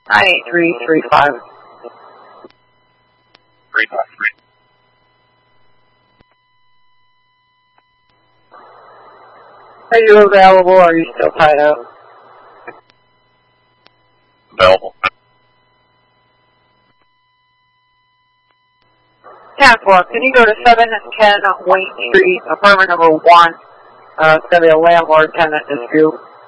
98335. 353. Are you available or are you still tied up? Available. Caswell, can you go to 710 Wayne Street, apartment number 1? It's going to be a landlord-tenant dispute.